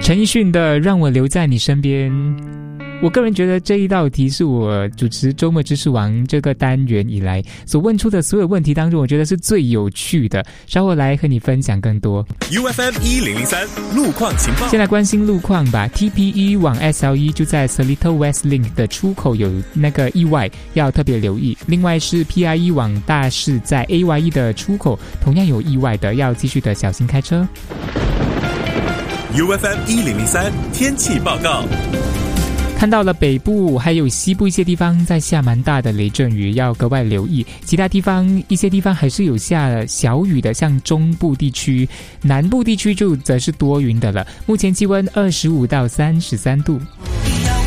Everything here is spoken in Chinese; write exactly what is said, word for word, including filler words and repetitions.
陈奕迅的《让我留在你身边》。我个人觉得这一道题是我主持周末知识王这个单元以来所问出的所有问题当中，我觉得是最有趣的。稍后来和你分享更多。 U F M 一零零三路况情报。 先来关心路况吧。T P E 往 S L E 就在 Seletar West Link 的出口有那个意外，要特别留意。另外是 P I E 往大市在 A Y E 的出口同样有意外的，要继续的小心开车。 U F M 一零零三天气报告。 看到了北部还有西部一些地方在下蛮大的雷阵雨，要格外留意。其他地方一些地方还是有下小雨的，像中部地区，南部地区就则是多云的了。目前气温二十五到三十三度。